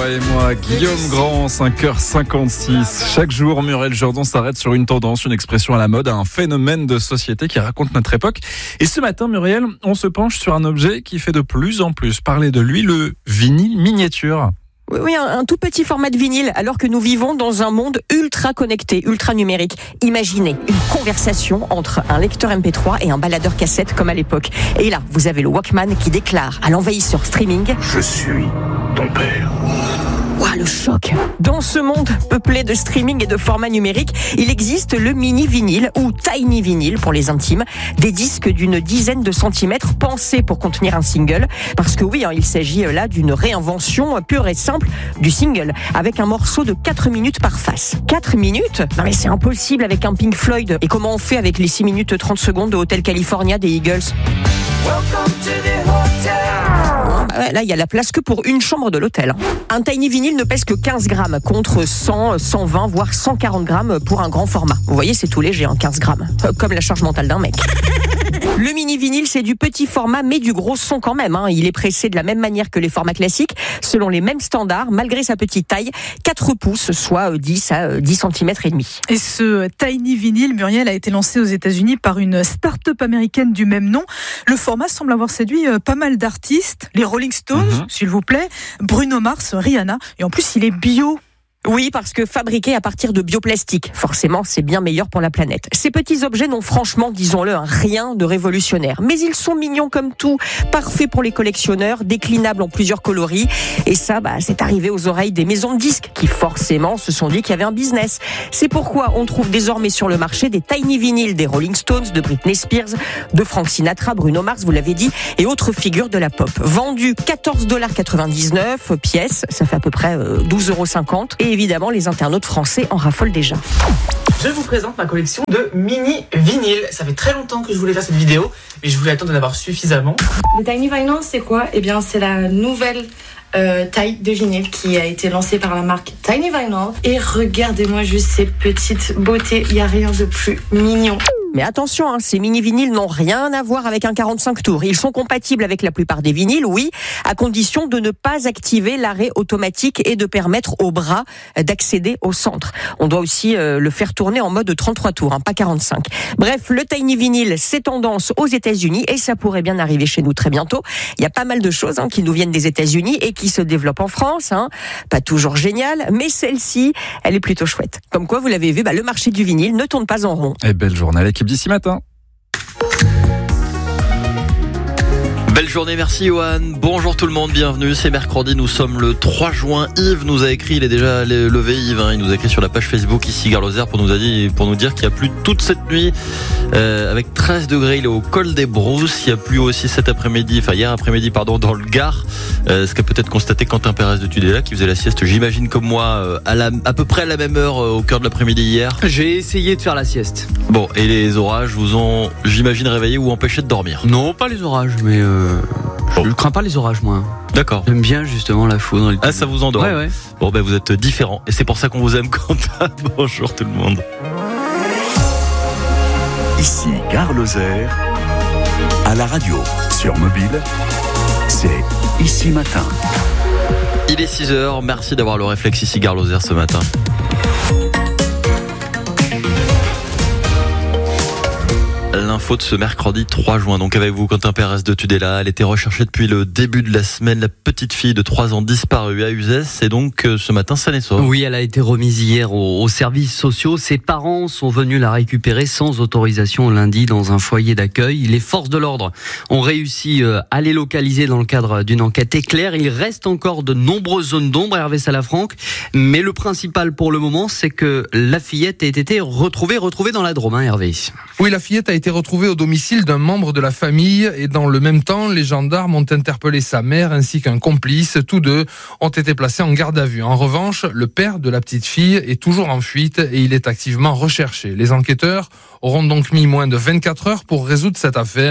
toi et moi, Guillaume Grand, 5h56. Chaque jour, Muriel Jourdan s'arrête sur une tendance, une expression à la mode, un phénomène de société qui raconte notre époque. Et ce matin, Muriel, on se penche sur un objet qui fait de plus en plus parler de lui, le vinyle miniature. Oui, un tout petit format de vinyle, alors que nous vivons dans un monde ultra connecté, ultra numérique. Imaginez une conversation entre un lecteur MP3 et un baladeur cassette comme à l'époque. Et là, vous avez le Walkman qui déclare à l'envahisseur streaming « Je suis ton père ». Ouah, le choc. Dans ce monde peuplé de streaming et de formats numériques, il existe le mini vinyle ou tiny vinyle pour les intimes, des disques d'une dizaine de centimètres pensés pour contenir un single. Parce que oui, il s'agit là d'une réinvention pure et simple du single, avec un morceau de 4 minutes par face. 4 minutes ? Non mais c'est impossible avec un Pink Floyd. Et comment on fait avec les 6 minutes 30 secondes de Hotel California des Eagles ? Welcome to the hotel. Là, il y a la place que pour une chambre de l'hôtel. Un tiny vinyle ne pèse que 15 grammes contre 100, 120, voire 140 grammes pour un grand format. Vous voyez, c'est tout léger, 15 grammes. Comme la charge mentale d'un mec. Le mini vinyle, c'est du petit format, mais du gros son quand même. Il est pressé de la même manière que les formats classiques, selon les mêmes standards, malgré sa petite taille, 4 pouces, soit 10 à 10 cm et demi. Et ce tiny vinyle, Muriel, a été lancé aux États-Unis par une start-up américaine du même nom. Le format semble avoir séduit pas mal d'artistes, les Rolling Stones, s'il vous plaît, Bruno Mars, Rihanna, et en plus il est bio. Oui, parce que fabriqué à partir de bioplastique, forcément, c'est bien meilleur pour la planète. Ces petits objets n'ont franchement, disons-le, rien de révolutionnaire. Mais ils sont mignons comme tout, parfaits pour les collectionneurs, déclinables en plusieurs coloris. Et ça, c'est arrivé aux oreilles des maisons de disques qui, forcément, se sont dit qu'il y avait un business. C'est pourquoi on trouve désormais sur le marché des tiny vinyles des Rolling Stones, de Britney Spears, de Frank Sinatra, Bruno Mars, vous l'avez dit, et autres figures de la pop. Vendus $14,99 pièce, ça fait à peu près 12,50 €. Et évidemment, les internautes français en raffolent déjà. Je vous présente ma collection de mini vinyles. Ça fait très longtemps que je voulais faire cette vidéo, mais je voulais attendre d'en avoir suffisamment. Le Tiny Vinyl, c'est quoi ? Eh bien, c'est la nouvelle taille de vinyle qui a été lancée par la marque Tiny Vinyl. Et regardez-moi juste ces petites beautés, il n'y a rien de plus mignon. Mais attention, ces mini-vinyles n'ont rien à voir avec un 45 tours. Ils sont compatibles avec la plupart des vinyles, oui, à condition de ne pas activer l'arrêt automatique et de permettre au bras d'accéder au centre. On doit aussi le faire tourner en mode 33 tours, pas 45. Bref, le tiny vinyle, c'est tendance aux États-Unis et ça pourrait bien arriver chez nous très bientôt. Il y a pas mal de choses qui nous viennent des États-Unis et qui se développent en France. Pas toujours génial, mais celle-ci, elle est plutôt chouette. Comme quoi, vous l'avez vu, le marché du vinyle ne tourne pas en rond. Et belle journée à l'équipe d'ici matin. Belle journée, merci Johan. Bonjour tout le monde, bienvenue. C'est mercredi, nous sommes le 3 juin. Yves nous a écrit, il est déjà levé Yves, il nous a écrit sur la page Facebook ici Gare Lozère pour nous dire qu'il y a plu toute cette nuit avec 13 degrés, il est au col des Brousses. Il y a plu aussi hier après-midi dans le Gard. Ce qu'a peut-être constaté Quentin Pérez de Tudela qui faisait la sieste, j'imagine comme moi, à peu près à la même heure au cœur de l'après-midi hier. J'ai essayé de faire la sieste. Bon, et les orages vous ont, j'imagine, réveillé ou empêché de dormir? Non, pas les orages, mais je ne crains pas les orages, moi. D'accord. J'aime bien justement la foudre. Ah, ça vous endort. Ouais. Bon, vous êtes différents et c'est pour ça qu'on vous aime, Quentin. Bonjour tout le monde. Ici Gare Lozère, à la radio, sur mobile, c'est Ici Matin. Il est 6h, merci d'avoir le réflexe ici Gare Lozère ce matin. L'info de ce mercredi 3 juin, donc avec vous Quentin Pérez de Tudela. Elle était recherchée depuis le début de la semaine, la petite fille de 3 ans disparue à Uzès, et donc ce matin saine et sauve. Oui, elle a été remise hier aux services sociaux. Ses parents sont venus la récupérer sans autorisation lundi dans un foyer d'accueil. Les forces de l'ordre ont réussi à les localiser dans le cadre d'une enquête éclair. Il reste encore de nombreuses zones d'ombre, Hervé Salafranc, mais le principal pour le moment, c'est que la fillette ait été retrouvée dans la Drôme, Hervé. Oui, la fillette a été retrouvée au domicile d'un membre de la famille et dans le même temps, les gendarmes ont interpellé sa mère ainsi qu'un complice. Tous deux ont été placés en garde à vue. En revanche, le père de la petite fille est toujours en fuite et il est activement recherché. Les enquêteurs auront donc mis moins de 24 heures pour résoudre cette affaire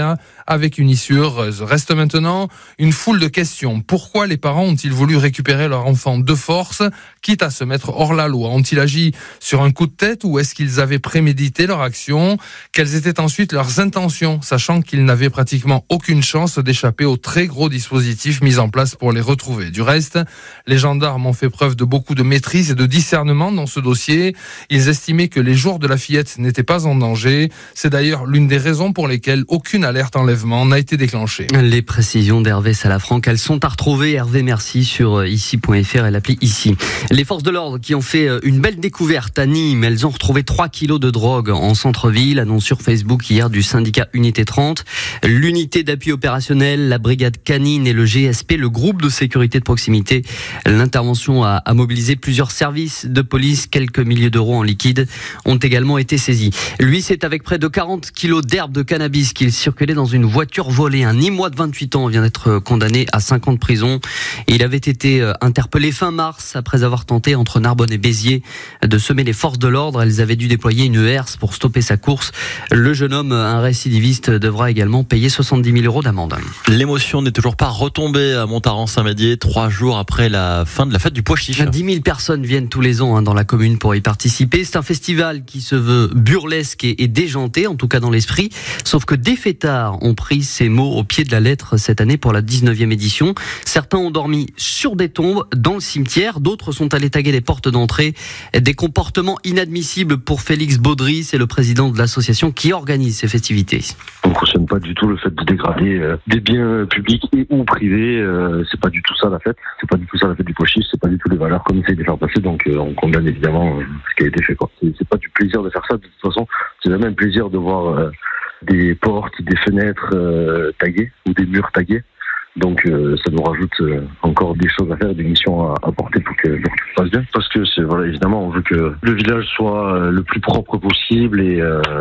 avec une issue heureuse. Reste maintenant une foule de questions. Pourquoi les parents ont-ils voulu récupérer leur enfant de force, quitte à se mettre hors la loi? Ont-ils agi sur un coup de tête ou est-ce qu'ils avaient prémédité leur action? Quelles étaient ensuite leurs intentions, sachant qu'ils n'avaient pratiquement aucune chance d'échapper au très gros dispositif mis en place pour les retrouver? Du reste, les gendarmes ont fait preuve de beaucoup de maîtrise et de discernement dans ce dossier. Ils estimaient que les jours de la fillette n'étaient pas en danger. C'est d'ailleurs l'une des raisons pour lesquelles aucune alerte enlèvement n'a été déclenchée. Les précisions d'Hervé Salafranc, elles sont à retrouver. Hervé, merci sur ici.fr et l'appli Ici. Les forces de l'ordre qui ont fait une belle découverte à Nîmes. Elles ont retrouvé 3 kilos de drogue en centre-ville, annonce sur Facebook hier du syndicat Unité 30. L'unité d'appui opérationnel, la brigade canine et le GSP, le groupe de sécurité de proximité. L'intervention a mobilisé plusieurs services de police. Quelques milliers d'euros en liquide ont également été saisis. Lui, c'est avec près de 40 kilos d'herbe de cannabis qu'il circulait dans une voiture volée. Un Nîmois de 28 ans vient d'être condamné à 5 ans de prison. Il avait été interpellé fin mars après avoir tenté entre Narbonne et Béziers de semer les forces de l'ordre. Elles avaient dû déployer une herse pour stopper sa course. Le jeune homme, un récidiviste, devra également payer 70 000 euros d'amende. L'émotion n'est toujours pas retombée à Montaran-Saint-Médier, 3 jours après la fin de la fête du pois chiche. 10 000 personnes viennent tous les ans dans la commune pour y participer. C'est un festival qui se veut burlesque et déjanté, en tout cas dans l'esprit. Sauf que des fêtards ont pris ces mots au pied de la lettre cette année pour la 19e édition. Certains ont dormi sur des tombes dans le cimetière. D'autres sont allés taguer les portes d'entrée. Des comportements inadmissibles pour Félix Baudry. C'est le président de l'association qui organise ces festivités. On ne cautionne pas du tout le fait de dégrader des biens publics et ou privés. C'est pas du tout ça la fête. C'est pas du tout ça la fête du pois chiche. C'est pas du tout les valeurs qu'on essaie de faire passer. Donc on condamne évidemment ce qui a été fait, quoi. C'est pas du plaisir de faire ça. De toute façon, c'est même un plaisir de voir des portes, des fenêtres taguées ou des murs tagués. Donc ça nous rajoute encore des choses à faire, des missions à porter pour que tout se passe bien. Parce que évidemment, on veut que le village soit le plus propre possible et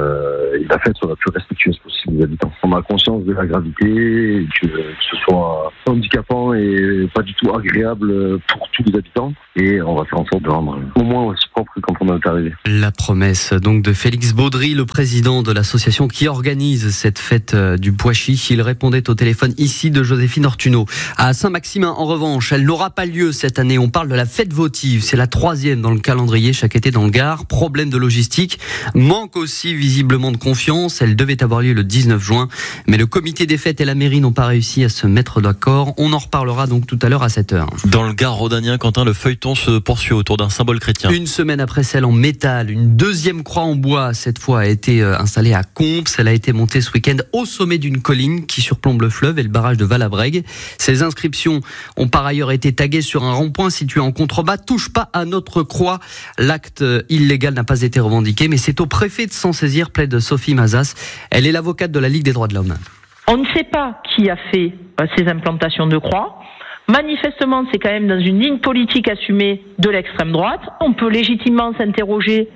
la fête soit la plus respectueuse possible des habitants. On a conscience de la gravité, et que ce soit handicapant et pas du tout agréable pour tous les habitants. Et on va faire en sorte de rendre au moins aussi propre que quand on est arrivé. La promesse donc de Félix Baudry, le président de l'association qui organise cette fête du pois chiche. Il répondait au téléphone ici de Joséphine Ortuno. À Saint-Maximin, en revanche, elle n'aura pas lieu cette année. On parle de la fête votive. C'est la 3e dans le calendrier chaque été dans le Gard. Problème de logistique. Manque aussi visiblement de confiance. Elle devait avoir lieu le 19 juin. Mais le comité des fêtes et la mairie n'ont pas réussi à se mettre d'accord. On en reparlera donc tout à l'heure à 7h. Dans le Gard rhodanien, Quentin, le feuilleton se poursuit autour d'un symbole chrétien. Une semaine après celle en métal, une deuxième croix en bois, cette fois, a été installée à Comps. Elle a été montée ce week-end au sommet d'une colline qui surplombe le fleuve et le barrage de Valabrègue. Ces inscriptions ont par ailleurs été taguées sur un rond-point situé en contrebas. Touche pas à notre croix. L'acte illégal n'a pas été revendiqué, mais c'est au préfet de s'en saisir, plaide Sophie Mazas. Elle est l'avocate de la Ligue des droits de l'homme. On ne sait pas qui a fait ces implantations de croix. Manifestement, c'est quand même dans une ligne politique assumée de l'extrême droite. On peut légitimement s'interroger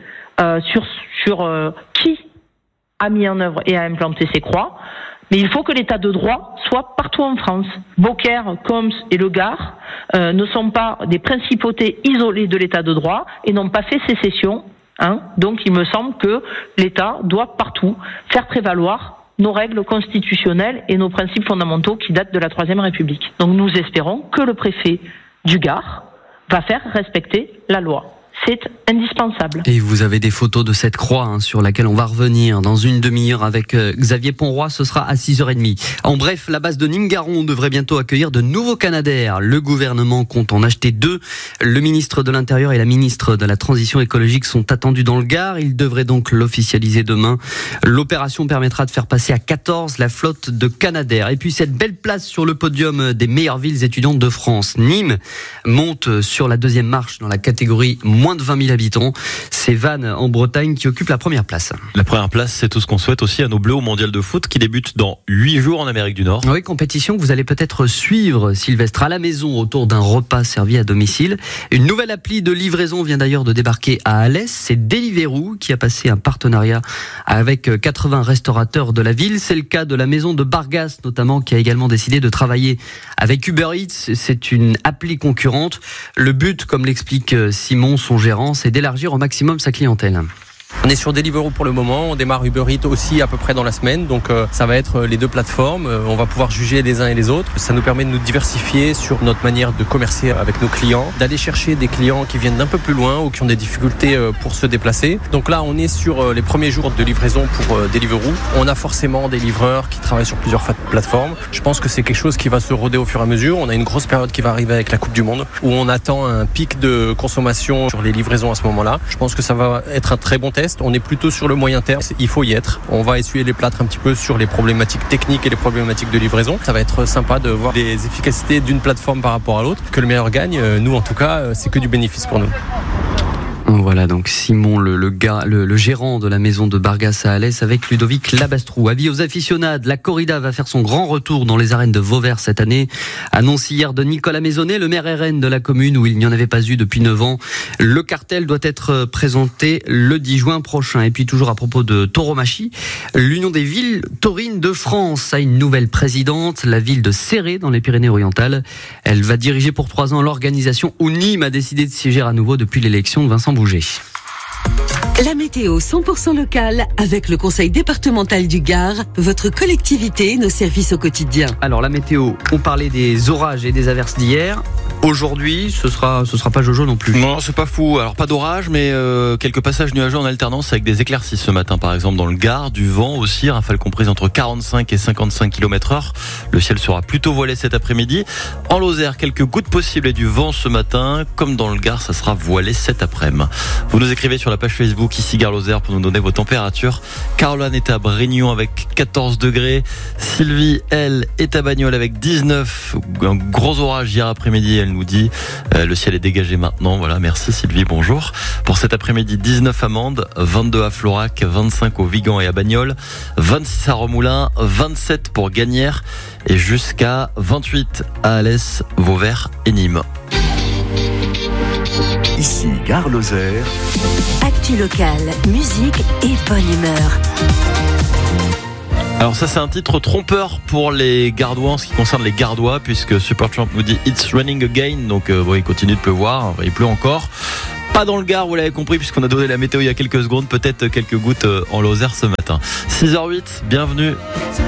sur qui a mis en œuvre et a implanté ces croix. Mais il faut que l'état de droit soit partout en France. Beaucaire, Comps et le Gard ne sont pas des principautés isolées de l'état de droit et n'ont pas fait sécession. Donc il me semble que l'État doit partout faire prévaloir nos règles constitutionnelles et nos principes fondamentaux qui datent de la Troisième République. Donc nous espérons que le préfet du Gard va faire respecter la loi. C'est indispensable. Et vous avez des photos de cette croix sur laquelle on va revenir dans une demi-heure avec Xavier Ponroy. Ce sera à 6h30. En bref, la base de Nîmes-Garons devrait bientôt accueillir de nouveaux Canadair. Le gouvernement compte en acheter 2. Le ministre de l'Intérieur et la ministre de la Transition écologique sont attendus dans le Gard. Ils devraient donc l'officialiser demain. L'opération permettra de faire passer à 14 la flotte de Canadair. Et puis cette belle place sur le podium des meilleures villes étudiantes de France. Nîmes monte sur la 2e marche dans la catégorie moins de 20 000 habitants. C'est Vannes en Bretagne qui occupe la première place. La première place, c'est tout ce qu'on souhaite aussi à nos Bleus au Mondial de foot qui débute dans 8 jours en Amérique du Nord. Oui, compétition que vous allez peut-être suivre, Sylvestre, à la maison autour d'un repas servi à domicile. Une nouvelle appli de livraison vient d'ailleurs de débarquer à Alès. C'est Deliveroo qui a passé un partenariat avec 80 restaurateurs de la ville. C'est le cas de la maison de Bargas notamment qui a également décidé de travailler avec Uber Eats. C'est une appli concurrente. Le but, comme l'explique Simon, son gérant, c'est d'élargir au maximum sa clientèle. On est sur Deliveroo pour le moment, on démarre Uber Eats aussi à peu près dans la semaine, donc ça va être les deux plateformes, on va pouvoir juger les uns et les autres. Ça nous permet de nous diversifier sur notre manière de commercer avec nos clients, d'aller chercher des clients qui viennent d'un peu plus loin ou qui ont des difficultés pour se déplacer. Donc là, on est sur les premiers jours de livraison pour Deliveroo. On a forcément des livreurs qui travaillent sur plusieurs plateformes. Je pense que c'est quelque chose qui va se roder au fur et à mesure. On a une grosse période qui va arriver avec la Coupe du Monde où on attend un pic de consommation sur les livraisons à ce moment-là. Je pense que ça va être un très bon test. On est plutôt sur le moyen terme. Il faut y être. On va essuyer les plâtres un petit peu sur les problématiques techniques et les problématiques de livraison. Ça va être sympa de voir les efficacités d'une plateforme par rapport à l'autre. Que le meilleur gagne. Nous, en tout cas, c'est que du bénéfice pour nous. Voilà, donc Simon, le gérant de la maison de Bargas à Alès avec Ludovic Labastrou. Avis aux aficionades, la corrida va faire son grand retour dans les arènes de Vauvert cette année. Annonce hier de Nicolas Maisonnet, le maire RN de la commune où il n'y en avait pas eu depuis 9 ans. Le cartel doit être présenté le 10 juin prochain. Et puis toujours à propos de Tauromachie, l'Union des villes taurines de France a une nouvelle présidente, la ville de Céré dans les Pyrénées-Orientales. Elle va diriger pour 3 ans l'organisation où Nîmes a décidé de siéger à nouveau depuis l'élection de Vincent Bouger. La météo 100% locale avec le conseil départemental du Gard, votre collectivité et nos services au quotidien. Alors la météo, on parlait des orages et des averses d'hier. Aujourd'hui, ce sera pas Jojo non plus. Non, c'est pas fou. Alors pas d'orage, mais quelques passages nuageux en alternance avec des éclaircies ce matin, par exemple dans le Gard, du vent aussi, rafales comprises entre 45 et 55 km/h. Le ciel sera plutôt voilé cet après-midi. En Lozère, quelques gouttes possibles et du vent ce matin, comme dans le Gard, ça sera voilé cet après-midi. Vous nous écrivez sur la page Facebook ici Gare Lozère pour nous donner vos températures. Caroline est à Brignon avec 14 degrés. Sylvie, elle, est à Bagnols avec 19. Un gros orage hier après-midi. Elle nous dit le ciel est dégagé maintenant. Voilà, merci Sylvie, bonjour. Pour cet après-midi, 19 à Mende, 22 à Florac, 25 au Vigan et à Bagnols, 26 à Remoulins, 27 pour Gagnères et jusqu'à 28 à Alès, Vauvert et Nîmes. Ici Gare Lozère. Actu locale, musique et bonne humeur. Alors ça c'est un titre trompeur pour les Gardois en ce qui concerne les Gardois, puisque Supertramp nous dit It's raining again, donc il continue de pleuvoir, il pleut encore. Pas dans le Gard, vous l'avez compris, puisqu'on a donné la météo il y a quelques secondes, peut-être quelques gouttes en Lozère ce matin. 6h08, bienvenue.